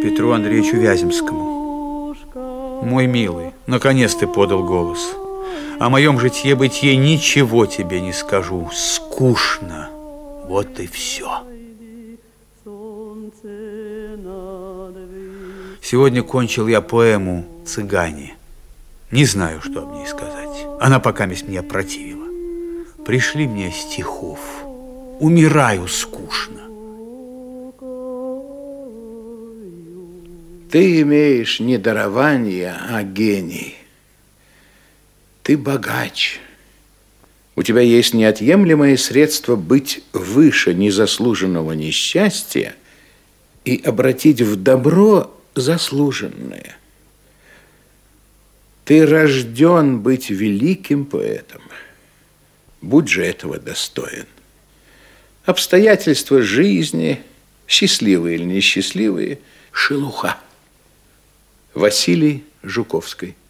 Петру Андреевичу Вяземскому. Мой милый, наконец ты подал голос. О моем житье-бытие ничего тебе не скажу. Скучно. Вот и все. Сегодня кончил я поэму «Цыгане». Не знаю, что об ней сказать. Она пока меня противила. Пришли мне стихов. Умираю скучно. Ты имеешь не дарование, а гений. Ты богач. У тебя есть неотъемлемое средство быть выше незаслуженного несчастья и обратить в добро заслуженное. Ты рожден быть великим поэтом. Будь же этого достоин. Обстоятельства жизни, счастливые или несчастливые, шелуха. Василий Жуковский.